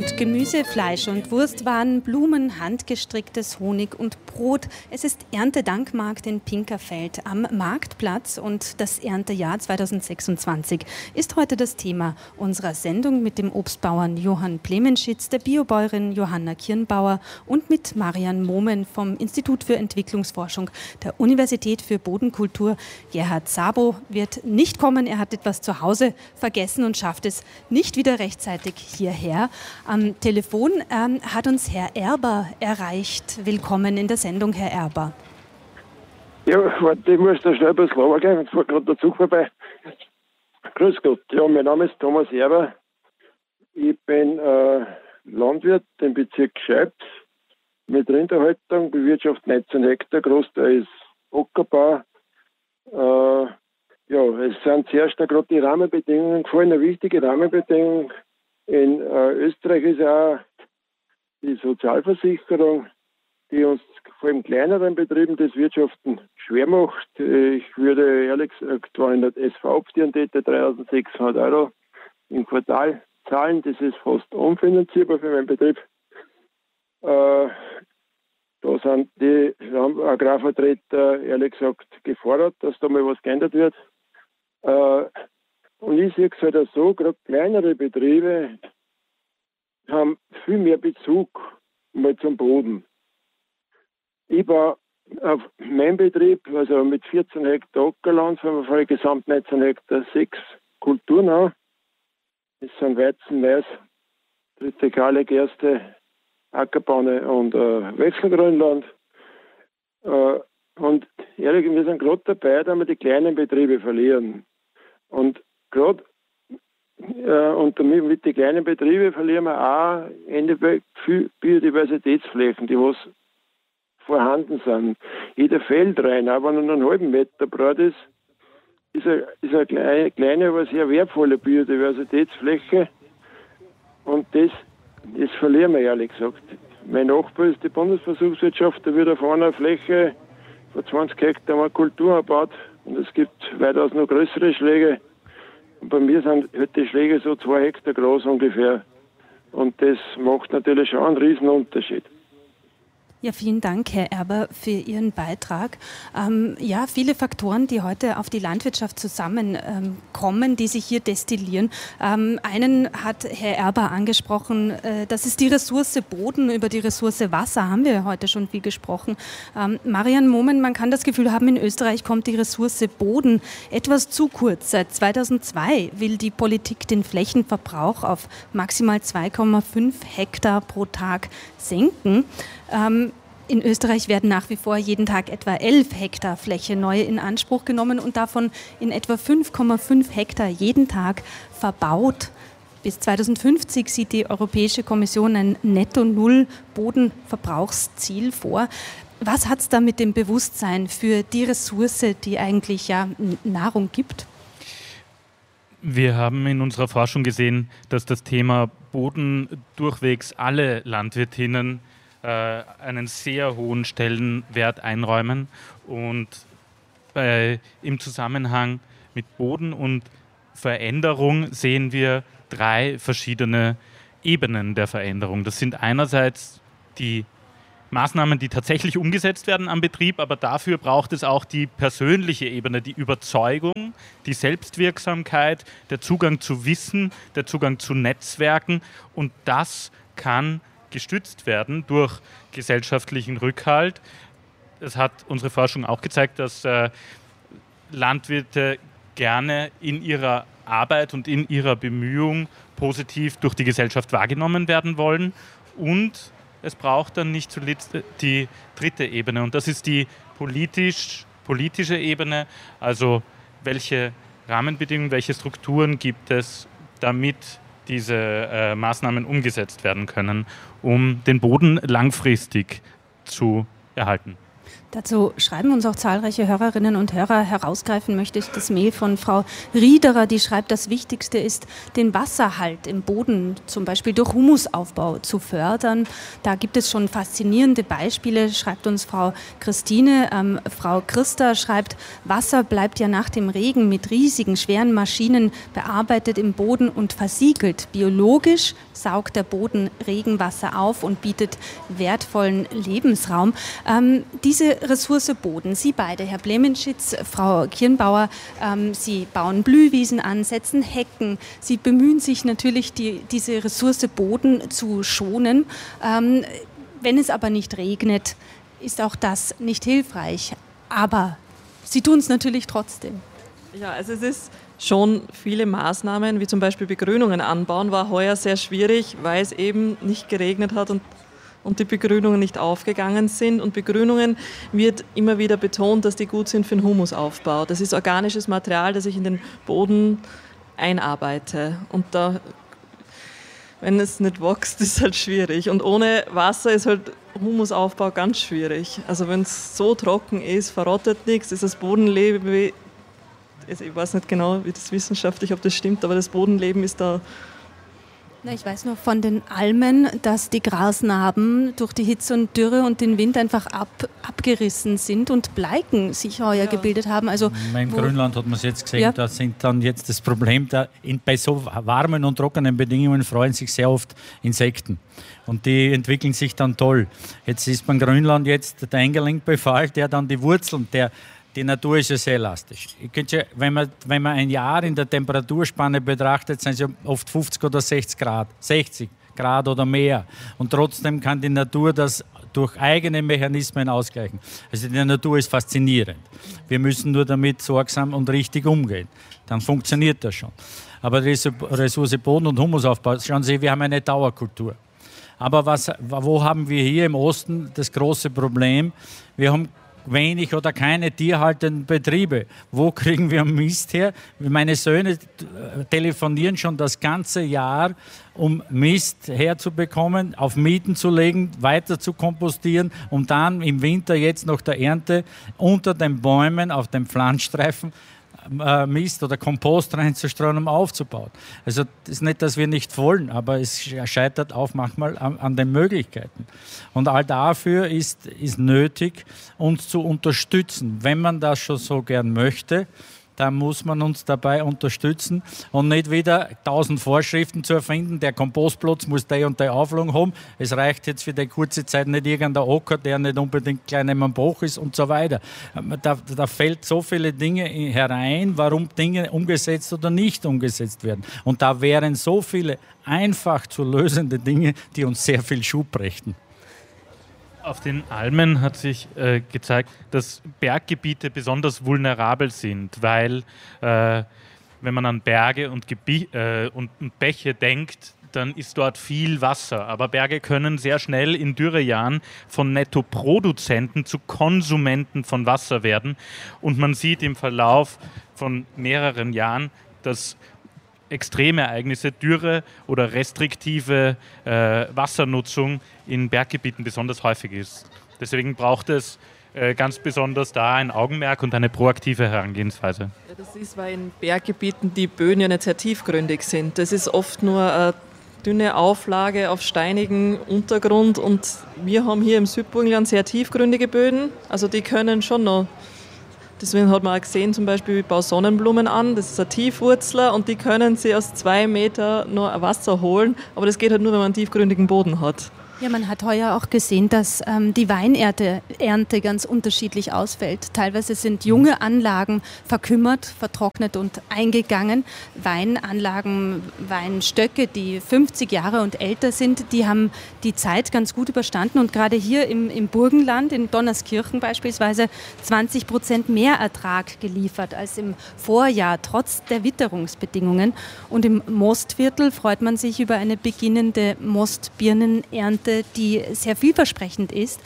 Obst, Gemüse, Fleisch und Wurstwaren, Blumen, handgestricktes Honig und Brot. Es ist Erntedankmarkt in Pinkerfeld am Marktplatz und das Erntejahr 2026 ist heute das Thema unserer Sendung mit dem Obstbauern Johann Plemenschitz, der Biobäuerin Johanna Kirnbauer und mit Marian Momen vom Institut für Entwicklungsforschung der Universität für Bodenkultur. Gerhard Szabo wird nicht kommen, er hat etwas zu Hause vergessen und schafft es nicht wieder rechtzeitig hierher. Am Telefon hat uns Herr Erber erreicht. Willkommen in der Sendung, Herr Erber. Ja, warte, ich muss da schnell ein bisschen runtergehen, jetzt fährt gerade der Zug vorbei. Grüß Gott, ja, mein Name ist Thomas Erber. Ich bin Landwirt im Bezirk Scheibs mit Rinderhaltung, bewirtschaftet 19 Hektar, Großteil ist Ackerbau. Ja, es sind zuerst gerade die Rahmenbedingungen gefallen, eine wichtige Rahmenbedingung. In Österreich ist auch die Sozialversicherung, die uns vor allem kleineren Betrieben das Wirtschaften schwer macht. Ich würde ehrlich gesagt, wenn ich das SV abstieren täte, 3.600 Euro im Quartal zahlen. Das ist fast unfinanzierbar für meinen Betrieb. Da sind die Agrarvertreter ehrlich gesagt gefordert, dass da mal was geändert wird. Und ich sehe es halt auch so, gerade kleinere Betriebe haben viel mehr Bezug mal zum Boden. Ich war auf meinem Betrieb, also mit 14 Hektar Ackerland, von der gesamt 19 Hektar 6 Kulturen an. Das sind Weizen, Mais, Tritikale, Gerste, Ackerbohne und Wechselgrünland. Und ehrlich, wir sind gerade dabei, dass wir die kleinen Betriebe verlieren. Und gerade und damit mit den kleinen Betrieben verlieren wir auch im Endeffekt viel Biodiversitätsflächen, die was vorhanden sind. Jeder Feldrein, auch wenn er nur einen halben Meter breit ist, ist eine kleine, aber sehr wertvolle Biodiversitätsfläche. Und das verlieren wir ehrlich gesagt. Mein Nachbar ist die Bundesversuchswirtschaft, da wird auf einer Fläche von 20 Hektar mal Kultur erbaut und es gibt weitaus noch größere Schläge. Und bei mir sind halt die Schläge so 2 Hektar groß ungefähr. Und das macht natürlich schon einen riesen Unterschied. Ja, vielen Dank, Herr Erber, für Ihren Beitrag. Ja, viele Faktoren, die heute auf die Landwirtschaft zusammenkommen, die sich hier destillieren. Einen hat Herr Erber angesprochen, das ist die Ressource Boden. Über die Ressource Wasser haben wir heute schon viel gesprochen. Marian Momen, man kann das Gefühl haben, in Österreich kommt die Ressource Boden etwas zu kurz. Seit 2002 will die Politik den Flächenverbrauch auf maximal 2,5 Hektar pro Tag senken. In Österreich werden nach wie vor jeden Tag etwa 11 Hektar Fläche neu in Anspruch genommen und davon in etwa 5,5 Hektar jeden Tag verbaut. Bis 2050 sieht die Europäische Kommission ein Netto-Null-Bodenverbrauchsziel vor. Was hat es da mit dem Bewusstsein für die Ressource, die eigentlich ja Nahrung gibt? Wir haben in unserer Forschung gesehen, dass das Thema Boden durchwegs alle Landwirtinnen einen sehr hohen Stellenwert einräumen und im Zusammenhang mit Boden und Veränderung sehen wir 3 verschiedene Ebenen der Veränderung. Das sind einerseits die Maßnahmen, die tatsächlich umgesetzt werden am Betrieb, aber dafür braucht es auch die persönliche Ebene, die Überzeugung, die Selbstwirksamkeit, der Zugang zu Wissen, der Zugang zu Netzwerken und das kann gestützt werden durch gesellschaftlichen Rückhalt. Es hat unsere Forschung auch gezeigt, dass Landwirte gerne in ihrer Arbeit und in ihrer Bemühung positiv durch die Gesellschaft wahrgenommen werden wollen. Und es braucht dann nicht zuletzt die dritte Ebene und das ist die politische Ebene. Also welche Rahmenbedingungen, welche Strukturen gibt es, damit diese Maßnahmen umgesetzt werden können, um den Boden langfristig zu erhalten. Dazu schreiben uns auch zahlreiche Hörerinnen und Hörer. Herausgreifen möchte ich das Mail von Frau Riederer, die schreibt, das Wichtigste ist, den Wasserhalt im Boden zum Beispiel durch Humusaufbau zu fördern. Da gibt es schon faszinierende Beispiele, schreibt uns Frau Christine. Frau Christa schreibt, Wasser bleibt ja nach dem Regen mit riesigen, schweren Maschinen bearbeitet im Boden und versiegelt. Biologisch saugt der Boden Regenwasser auf und bietet wertvollen Lebensraum. Diese Ressource Boden, Sie beide, Herr Blemenschitz, Frau Kirnbauer, Sie bauen Blühwiesen an, setzen Hecken. Sie bemühen sich natürlich, diese Ressource Boden zu schonen. Wenn es aber nicht regnet, ist auch das nicht hilfreich. Aber Sie tun es natürlich trotzdem. Ja, also es ist schon viele Maßnahmen, wie zum Beispiel Begrünungen anbauen, war heuer sehr schwierig, weil es eben nicht geregnet hat und die Begrünungen nicht aufgegangen sind. Und Begrünungen wird immer wieder betont, dass die gut sind für den Humusaufbau. Das ist organisches Material, das ich in den Boden einarbeite. Und da, wenn es nicht wächst, ist es halt schwierig. Und ohne Wasser ist halt Humusaufbau ganz schwierig. Also wenn es so trocken ist, verrottet nichts, ist das Bodenleben, ich weiß nicht genau, wie das wissenschaftlich, ob das stimmt, aber das Bodenleben ist da. Ich weiß noch von den Almen, dass die Grasnarben durch die Hitze und Dürre und den Wind einfach abgerissen sind und Bleiken sich heuer gebildet haben. Also in Grönland hat man es jetzt gesehen, da sind dann jetzt das Problem, bei so warmen und trockenen Bedingungen freuen sich sehr oft Insekten. Und die entwickeln sich dann toll. Jetzt ist beim Grönland jetzt der Engerling-Befall, der dann die Wurzeln, die Natur ist ja sehr elastisch. Wenn man ein Jahr in der Temperaturspanne betrachtet, sind es ja oft 50 oder 60 Grad oder mehr. Und trotzdem kann die Natur das durch eigene Mechanismen ausgleichen. Also die Natur ist faszinierend. Wir müssen nur damit sorgsam und richtig umgehen. Dann funktioniert das schon. Aber die Ressource Boden und Humusaufbau, schauen Sie, wir haben eine Dauerkultur. Aber wo haben wir hier im Osten das große Problem? Wir haben wenig oder keine tierhaltenden Betriebe. Wo kriegen wir Mist her? Meine Söhne telefonieren schon das ganze Jahr, um Mist herzubekommen, auf Mieten zu legen, weiter zu kompostieren, um dann im Winter jetzt nach der Ernte unter den Bäumen auf dem Pflanzstreifen Mist oder Kompost reinzustreuen, um aufzubauen. Also das ist nicht, dass wir nicht wollen, aber es scheitert auch manchmal an den Möglichkeiten. Und all dafür ist nötig, uns zu unterstützen. Wenn man das schon so gern möchte, dann muss man uns dabei unterstützen und nicht wieder 1000 Vorschriften zu erfinden. Der Kompostplatz muss die und die Auflagen haben. Es reicht jetzt für die kurze Zeit nicht irgendein Acker, der nicht unbedingt gleich neben dem Bach ist und so weiter. Da fällt so viele Dinge herein, warum Dinge umgesetzt oder nicht umgesetzt werden. Und da wären so viele einfach zu lösende Dinge, die uns sehr viel Schub brächten. Auf den Almen hat sich gezeigt, dass Berggebiete besonders vulnerabel sind, weil wenn man an Berge und Bäche denkt, dann ist dort viel Wasser. Aber Berge können sehr schnell in Dürrejahren von Nettoproduzenten zu Konsumenten von Wasser werden. Und man sieht im Verlauf von mehreren Jahren, dass extreme Ereignisse, Dürre oder restriktive Wassernutzung in Berggebieten besonders häufig ist. Deswegen braucht es ganz besonders da ein Augenmerk und eine proaktive Herangehensweise. Ja, das ist, weil in Berggebieten die Böden ja nicht sehr tiefgründig sind. Das ist oft nur eine dünne Auflage auf steinigem Untergrund und wir haben hier im Südburgenland sehr tiefgründige Böden. Also die können schon noch. Deswegen hat man auch gesehen, zum Beispiel, ich baue Sonnenblumen an, das ist ein Tiefwurzler und die können sie aus 2 Meter nur Wasser holen, aber das geht halt nur, wenn man einen tiefgründigen Boden hat. Ja, man hat heuer auch gesehen, dass die Weinernte ganz unterschiedlich ausfällt. Teilweise sind junge Anlagen verkümmert, vertrocknet und eingegangen. Weinanlagen, Weinstöcke, die 50 Jahre und älter sind, die haben die Zeit ganz gut überstanden. Und gerade hier im Burgenland, in Donnerskirchen beispielsweise, 20% mehr Ertrag geliefert als im Vorjahr, trotz der Witterungsbedingungen. Und im Mostviertel freut man sich über eine beginnende Mostbirnenernte, die sehr vielversprechend ist.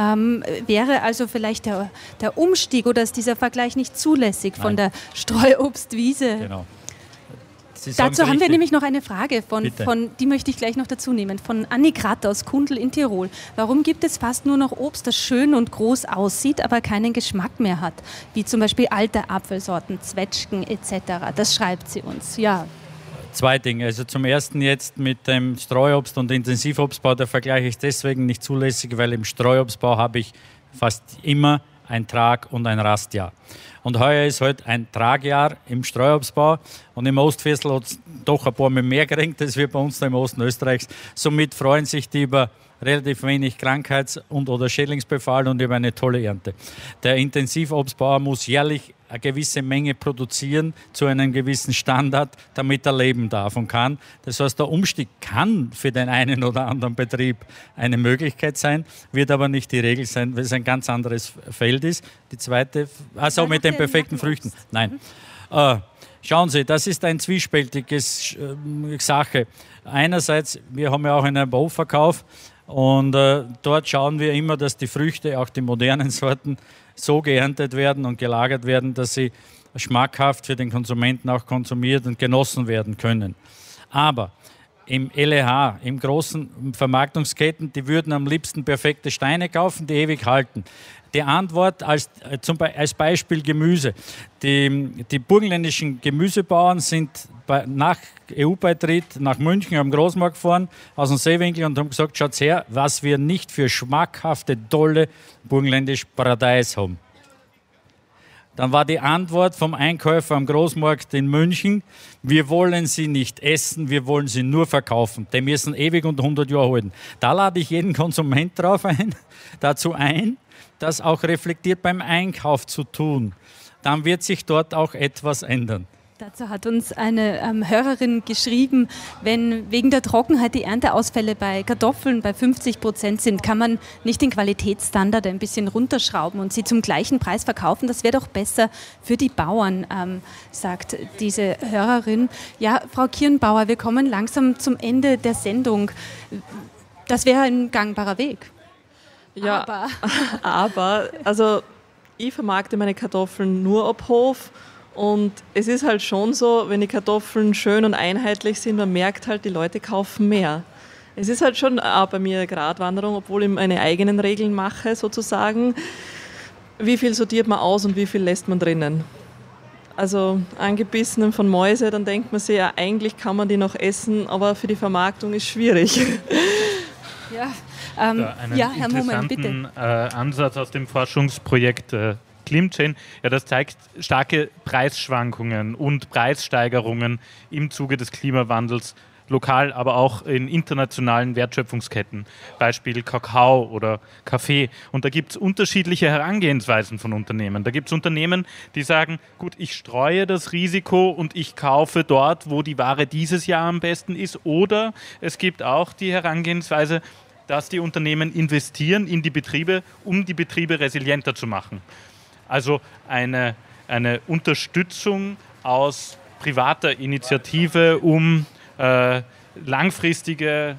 Wäre also vielleicht der Umstieg oder ist dieser Vergleich nicht zulässig von der Streuobstwiese? Genau. Dazu haben wir nämlich noch eine Frage, die möchte ich gleich noch dazu nehmen, von Anni Kratt aus Kundl in Tirol. Warum gibt es fast nur noch Obst, das schön und groß aussieht, aber keinen Geschmack mehr hat? Wie zum Beispiel alte Apfelsorten, Zwetschgen etc. Das schreibt sie uns. Ja. Zwei Dinge. Also zum ersten jetzt mit dem Streuobst und Intensivobstbau, der Vergleich ist deswegen nicht zulässig, weil im Streuobstbau habe ich fast immer ein Trag- und ein Rastjahr. Und heuer ist halt ein Tragjahr im Streuobstbau und im Ostviertel hat es doch ein paar Mal mehr geregnet, als wir bei uns da im Osten Österreichs. Somit freuen sich die über relativ wenig Krankheits- oder Schädlingsbefall und über eine tolle Ernte. Der Intensivobstbauer muss jährlich eine gewisse Menge produzieren zu einem gewissen Standard, damit er leben darf und kann. Das heißt, der Umstieg kann für den einen oder anderen Betrieb eine Möglichkeit sein, wird aber nicht die Regel sein, weil es ein ganz anderes Feld ist. Die zweite, also mit den perfekten Früchten. Nein. Schauen Sie, das ist eine zwiespältige Sache. Einerseits, wir haben ja auch einen Bauverkauf und dort schauen wir immer, dass die Früchte, auch die modernen Sorten, so geerntet werden und gelagert werden, dass sie schmackhaft für den Konsumenten auch konsumiert und genossen werden können. Aber im LEH, im großen Vermarktungsketten, die würden am liebsten perfekte Steine kaufen, die ewig halten. Die Antwort als Beispiel Gemüse. Die burgenländischen Gemüsebauern sind nach EU-Beitritt nach München am Großmarkt gefahren, aus dem Seewinkel und haben gesagt, schaut her, was wir nicht für schmackhafte, tolle burgenländische Paradies haben. Dann war die Antwort vom Einkäufer am Großmarkt in München, wir wollen sie nicht essen, wir wollen sie nur verkaufen. Die müssen ewig und 100 Jahre halten. Da lade ich jeden Konsument dazu ein, das auch reflektiert beim Einkauf zu tun. Dann wird sich dort auch etwas ändern. Dazu hat uns eine Hörerin geschrieben, wenn wegen der Trockenheit die Ernteausfälle bei Kartoffeln bei 50% sind, kann man nicht den Qualitätsstandard ein bisschen runterschrauben und sie zum gleichen Preis verkaufen. Das wäre doch besser für die Bauern, sagt diese Hörerin. Ja, Frau Kirnbauer, wir kommen langsam zum Ende der Sendung. Das wäre ein gangbarer Weg. Ja, aber also ich vermarkte meine Kartoffeln nur ab Hof. Und es ist halt schon so, wenn die Kartoffeln schön und einheitlich sind, man merkt halt, die Leute kaufen mehr. Es ist halt schon auch bei mir eine Gratwanderung, obwohl ich meine eigenen Regeln mache sozusagen. Wie viel sortiert man aus und wie viel lässt man drinnen? Also angebissenen von Mäuse, dann denkt man sich, ja, eigentlich kann man die noch essen, aber für die Vermarktung ist schwierig. Ja, Herr Moment, bitte. Ansatz aus dem Forschungsprojekt Klimchain, ja, das zeigt starke Preisschwankungen und Preissteigerungen im Zuge des Klimawandels, lokal, aber auch in internationalen Wertschöpfungsketten, Beispiel Kakao oder Kaffee. Und da gibt es unterschiedliche Herangehensweisen von Unternehmen. Da gibt es Unternehmen, die sagen, gut, ich streue das Risiko und ich kaufe dort, wo die Ware dieses Jahr am besten ist. Oder es gibt auch die Herangehensweise, dass die Unternehmen investieren in die Betriebe, um die Betriebe resilienter zu machen. Also eine Unterstützung aus privater Initiative, um langfristige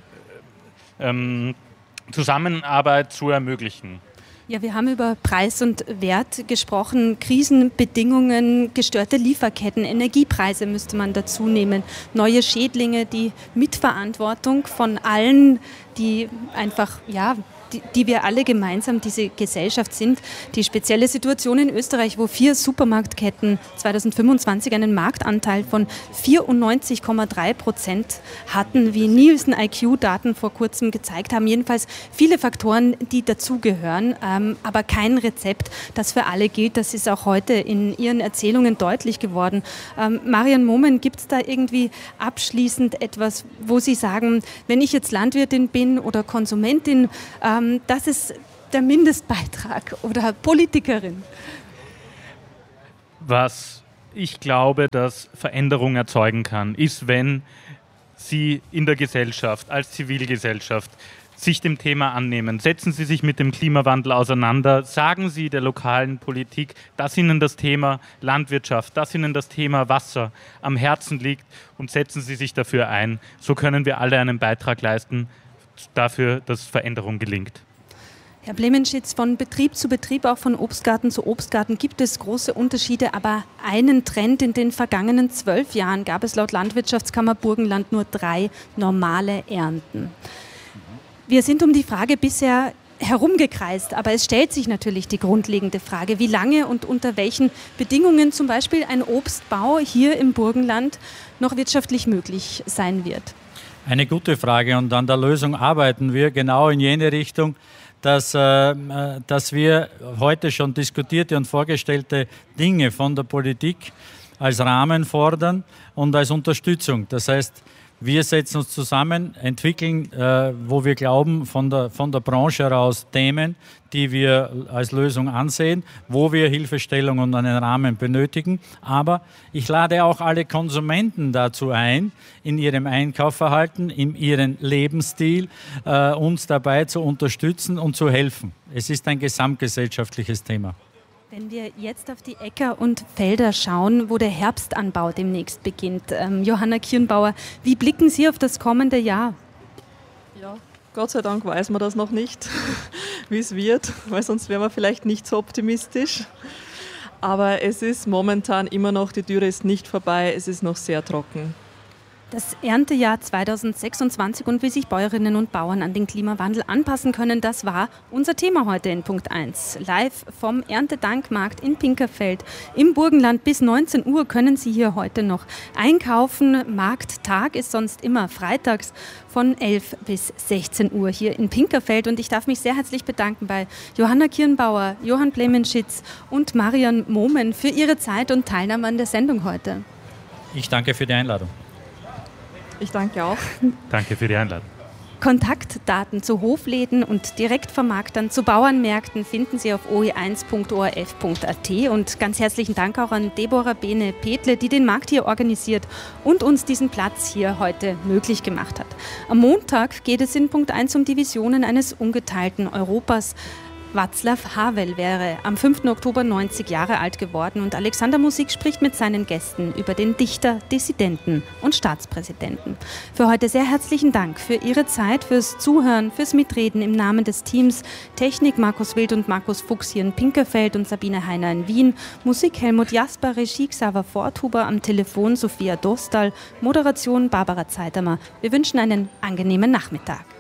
Zusammenarbeit zu ermöglichen. Ja, wir haben über Preis und Wert gesprochen, Krisenbedingungen, gestörte Lieferketten, Energiepreise müsste man dazu nehmen, neue Schädlinge, die Mitverantwortung von allen, die einfach, ja, die wir alle gemeinsam diese Gesellschaft sind. Die spezielle Situation in Österreich, wo 4 Supermarktketten 2025 einen Marktanteil von 94,3% hatten, wie Nielsen-IQ-Daten vor kurzem gezeigt haben. Jedenfalls viele Faktoren, die dazugehören, aber kein Rezept, das für alle gilt. Das ist auch heute in Ihren Erzählungen deutlich geworden. Marian Moomen, gibt es da irgendwie abschließend etwas, wo Sie sagen, wenn ich jetzt Landwirtin bin oder Konsumentin, das ist der Mindestbeitrag oder Politikerin? Was ich glaube, dass Veränderung erzeugen kann, ist, wenn Sie in der Gesellschaft, als Zivilgesellschaft, sich dem Thema annehmen. Setzen Sie sich mit dem Klimawandel auseinander. Sagen Sie der lokalen Politik, dass Ihnen das Thema Landwirtschaft, dass Ihnen das Thema Wasser am Herzen liegt und setzen Sie sich dafür ein. So können wir alle einen Beitrag leisten dafür, dass Veränderung gelingt. Herr Blemenschitz, von Betrieb zu Betrieb, auch von Obstgarten zu Obstgarten gibt es große Unterschiede, aber einen Trend: in den vergangenen 12 Jahren gab es laut Landwirtschaftskammer Burgenland nur 3 normale Ernten. Wir sind um die Frage bisher herumgekreist, aber es stellt sich natürlich die grundlegende Frage, wie lange und unter welchen Bedingungen zum Beispiel ein Obstbau hier im Burgenland noch wirtschaftlich möglich sein wird. Eine gute Frage, und an der Lösung arbeiten wir genau in jene Richtung, dass wir heute schon diskutierte und vorgestellte Dinge von der Politik als Rahmen fordern und als Unterstützung. Das heißt, wir setzen uns zusammen, entwickeln, wo wir glauben, von der Branche heraus Themen, die wir als Lösung ansehen, wo wir Hilfestellung und einen Rahmen benötigen. Aber ich lade auch alle Konsumenten dazu ein, in ihrem Einkaufsverhalten, in ihrem Lebensstil, uns dabei zu unterstützen und zu helfen. Es ist ein gesamtgesellschaftliches Thema. Wenn wir jetzt auf die Äcker und Felder schauen, wo der Herbstanbau demnächst beginnt, Johanna Kirnbauer, wie blicken Sie auf das kommende Jahr? Ja, Gott sei Dank weiß man das noch nicht, wie es wird, weil sonst wären wir vielleicht nicht so optimistisch. Aber es ist momentan immer noch, die Dürre ist nicht vorbei, es ist noch sehr trocken. Das Erntejahr 2026 und wie sich Bäuerinnen und Bauern an den Klimawandel anpassen können, das war unser Thema heute in Punkt 1. Live vom Erntedankmarkt in Pinkerfeld im Burgenland. Bis 19 Uhr können Sie hier heute noch einkaufen. Markttag ist sonst immer freitags von 11 bis 16 Uhr hier in Pinkerfeld. Und ich darf mich sehr herzlich bedanken bei Johanna Kirnbauer, Johann Blemenschitz und Marion Momen für Ihre Zeit und Teilnahme an der Sendung heute. Ich danke für die Einladung. Ich danke auch. Danke für die Einladung. Kontaktdaten zu Hofläden und Direktvermarktern zu Bauernmärkten finden Sie auf oe1.orf.at. Und ganz herzlichen Dank auch an Deborah Bene-Petle, die den Markt hier organisiert und uns diesen Platz hier heute möglich gemacht hat. Am Montag geht es in Punkt 1 um die Visionen eines ungeteilten Europas. Václav Havel wäre am 5. Oktober 90 Jahre alt geworden und Alexander Musik spricht mit seinen Gästen über den Dichter, Dissidenten und Staatspräsidenten. Für heute sehr herzlichen Dank für Ihre Zeit, fürs Zuhören, fürs Mitreden im Namen des Teams. Technik Markus Wild und Markus Fuchs hier in Pinkerfeld und Sabine Heiner in Wien. Musik Helmut Jasper, Regie Xaver Forthuber, am Telefon Sophia Dostal, Moderation Barbara Zeitamer. Wir wünschen einen angenehmen Nachmittag.